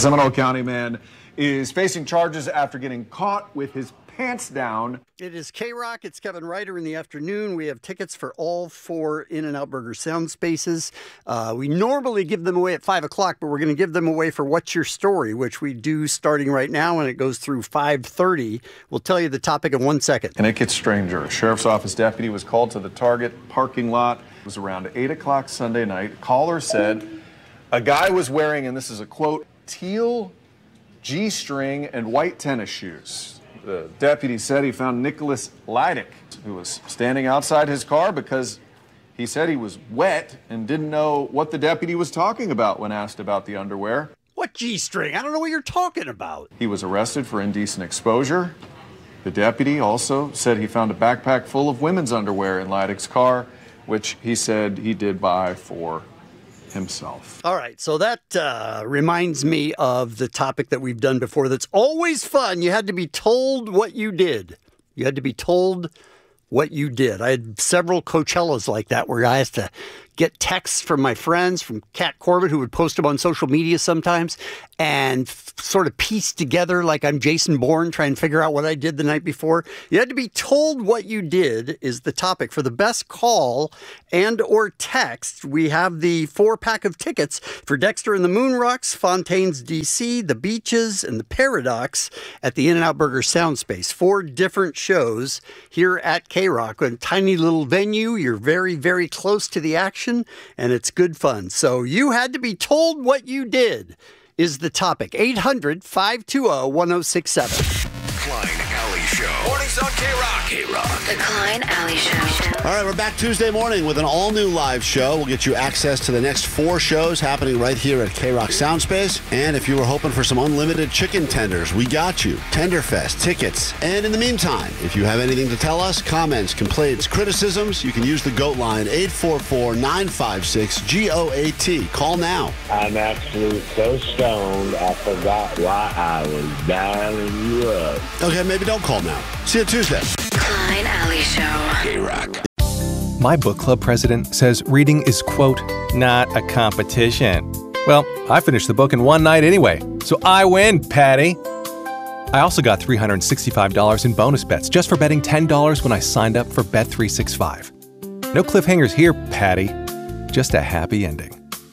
Seminole County man is facing charges after getting caught with his pants down. It is K-Rock. It's Kevin Ryder in the afternoon. We have tickets for all 4 In-N-Out Burger Sound Spaces. We normally give them away at 5 o'clock, but we're going to give them away for What's Your Story, which we do starting right now, and it goes through 5:30. We'll tell you the topic in 1 second. And it gets stranger. A sheriff's office deputy was called to the Target parking lot. It was around 8 o'clock Sunday night. Caller said a guy was wearing, and this is a quote, teal G-string and white tennis shoes. The deputy said he found Nicholas Leidick, who was standing outside his car because he said he was wet and didn't know what the deputy was talking about when asked about the underwear. What G-string? I don't know what you're talking about. He was arrested for indecent exposure. The deputy also said he found a backpack full of women's underwear in Leidick's car, which he said he did buy for himself. All right, so that reminds me of the topic that we've done before that's always fun. You had to be told what you did. You had to be told what you did. I had several Coachellas like that where I had to get texts from my friends, from Kat Corbett, who would post them on social media sometimes, and sort of piece together like I'm Jason Bourne, trying to figure out what I did the night before. You had to be told what you did is the topic. For the best call and or text, we have the 4-pack of tickets for Dexter and the Moon Rocks, Fontaines DC, The Beaches, and The Paradox at the In-N-Out Burger Sound Space. 4 different shows here at K-Rock. A tiny little venue. You're very, very close to the action, and it's good fun. So you had to be told what you did is the topic. 800-520-1067. Klein Alley Show. Mornings on K-Rock. K-Rock. The Klein Alley Show. All right, we're back Tuesday morning with an all-new live show. We'll get you access to the next 4 shows happening right here at K-Rock Soundspace. And if you were hoping for some unlimited chicken tenders, we got you. Tenderfest, tickets. And in the meantime, if you have anything to tell us, comments, complaints, criticisms, you can use the GOAT line, 844-956-GOAT. Call now. I'm actually so stoned, I forgot why I was dialing you up. Okay, maybe don't call now. See you Tuesday. Klein Alley Show. K-Rock. My book club president says reading is, quote, not a competition. Well, I finished the book in one night anyway, so I win, Patty. I also got $365 in bonus bets just for betting $10 when I signed up for Bet365. No cliffhangers here, Patty. Just a happy ending.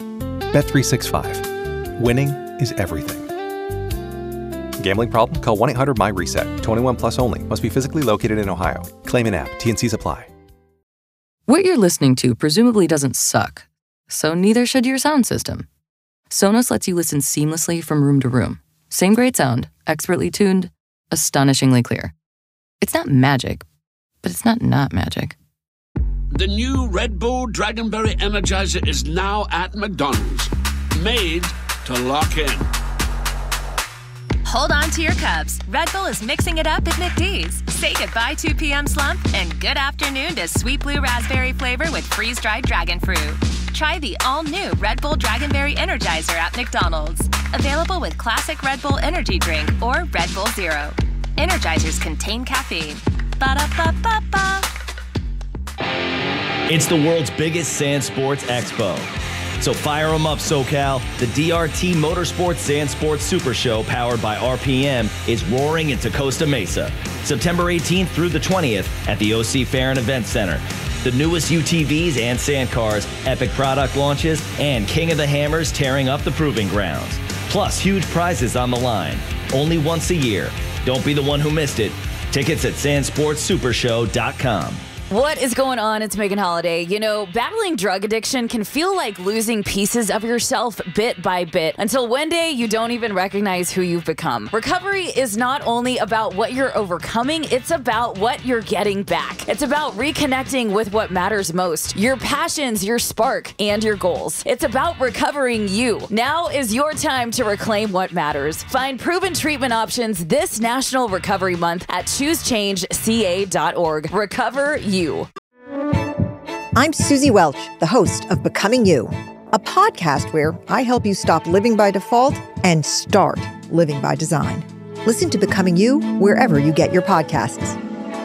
Bet365. Winning is everything. Gambling problem? Call 1-800-MY-RESET. 21 plus only. Must be physically located in Ohio. Claim in app. T&Cs apply. What you're listening to presumably doesn't suck, so neither should your sound system. Sonos lets you listen seamlessly from room to room. Same great sound, expertly tuned, astonishingly clear. It's not magic, but it's not magic. The new Red Bull Dragonberry Energizer is now at McDonald's. Made to lock in. Hold on to your cups. Red Bull is mixing it up at McD's. Say goodbye 2 p.m. slump and good afternoon to sweet blue raspberry flavor with freeze-dried dragon fruit. Try the all-new Red Bull Dragonberry Energizer at McDonald's. Available with classic Red Bull energy drink or Red Bull Zero. Energizers contain caffeine. Ba-da-ba-ba-ba. It's the world's biggest sand sports expo. So fire them up, SoCal. The DRT Motorsports Sand Sports Super Show, powered by RPM, is roaring into Costa Mesa. September 18th through the 20th at the OC Fair and Event Center. The newest UTVs and sand cars, epic product launches, and King of the Hammers tearing up the proving grounds. Plus, huge prizes on the line. Only once a year. Don't be the one who missed it. Tickets at sandsportsupershow.com. What is going on? It's Megan Holiday. You know, battling drug addiction can feel like losing pieces of yourself bit by bit until one day you don't even recognize who you've become. Recovery is not only about what you're overcoming, it's about what you're getting back. It's about reconnecting with what matters most, your passions, your spark, and your goals. It's about recovering you. Now is your time to reclaim what matters. Find proven treatment options this National Recovery Month at choosechangeca.org. Recover you. I'm Susie Welch, the host of Becoming You, a podcast where I help you stop living by default and start living by design. Listen to Becoming You wherever you get your podcasts.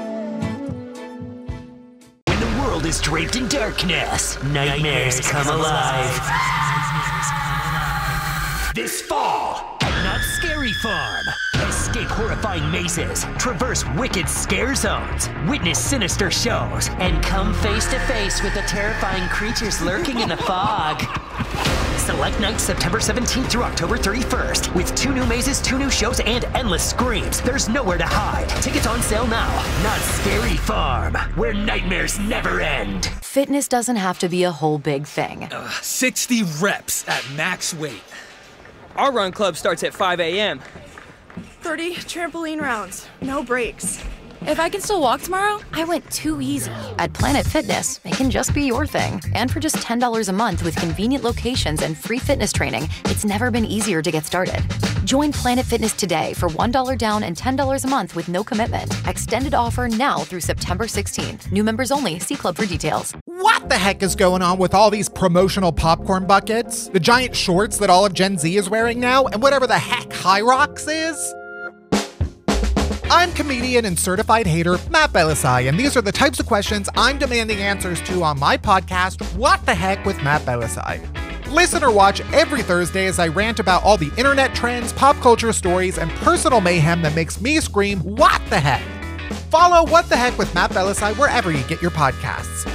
When the world is draped in darkness, nightmares come alive. This fall, at Not Scary Farm. Escape horrifying mazes, traverse wicked scare zones, witness sinister shows, and come face to face with the terrifying creatures lurking in the fog. Select nights September 17th through October 31st. With 2 new mazes, 2 new shows, and endless screams. There's nowhere to hide. Tickets on sale now. Not Scary Farm, where nightmares never end. Fitness doesn't have to be a whole big thing. 60 reps at max weight. Our run club starts at 5 a.m. 30 trampoline rounds, no breaks. If I can still walk tomorrow, I went too easy. At Planet Fitness, it can just be your thing. And for just $10 a month with convenient locations and free fitness training, it's never been easier to get started. Join Planet Fitness today for $1 down and $10 a month with no commitment. Extended offer now through September 16th. New members only. See club for details. What the heck is going on with all these promotional popcorn buckets? The giant shorts that all of Gen Z is wearing now, and whatever the heck High Rocks is? I'm comedian and certified hater Matt Belisai, and these are the types of questions I'm demanding answers to on my podcast, What the Heck with Matt Belisai. Listen or watch every Thursday as I rant about all the internet trends, pop culture stories, and personal mayhem that makes me scream, what the heck? Follow What the Heck with Matt Belisai wherever you get your podcasts.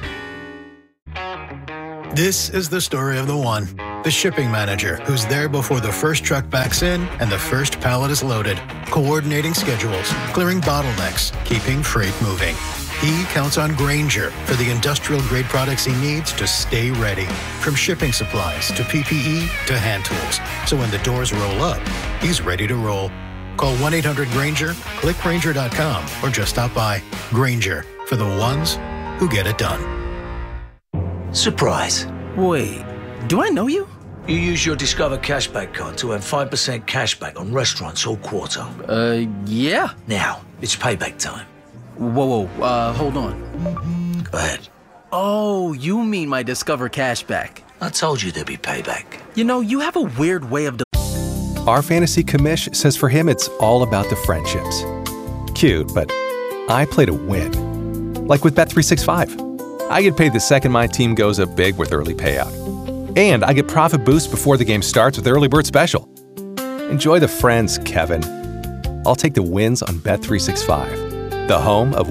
This is the story of the one, the shipping manager, who's there before the first truck backs in and the first pallet is loaded, coordinating schedules, clearing bottlenecks, keeping freight moving. He counts on Grainger for the industrial-grade products he needs to stay ready, from shipping supplies to PPE to hand tools. So when the doors roll up, he's ready to roll. Call 1-800-GRAINGER, click Grainger.com, or just stop by. Grainger, for the ones who get it done. Surprise. Wait, do I know you? You use your Discover Cashback card to earn 5% cashback on restaurants all quarter. Yeah. Now, it's payback time. Whoa, hold on. Go ahead. Oh, you mean my Discover Cashback. I told you there'd be payback. You know, you have a weird way of... Our fantasy commish says for him it's all about the friendships. Cute, but I play to win. Like with Bet365. I get paid the second my team goes up big with early payout. And I get profit boost before the game starts with Early Bird Special. Enjoy the friends, Kevin. I'll take the wins on Bet365, the home of